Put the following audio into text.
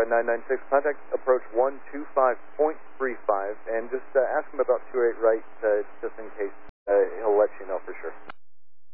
996, contact approach 125.35, and just ask him about 28 right, just in case